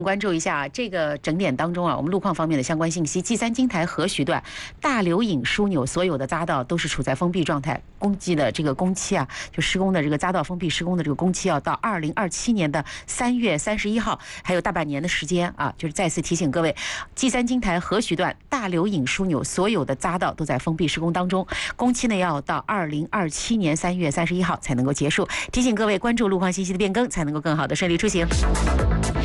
关注一下这个整点当中啊，我们路况方面的相关信息。G3京台河徐段大流引枢纽所有的匝道都是处在封闭状态，工期的这个工期啊，就施工的这个匝道封闭施工的这个工期要到2027年的3月31号，还有大半年的时间啊。就是再次提醒各位，G3京台河徐段大流引枢纽所有的匝道都在封闭施工当中，工期呢要到2027年3月31号才能够结束。提醒各位关注路况信息的变更，才能够更好的顺利出行。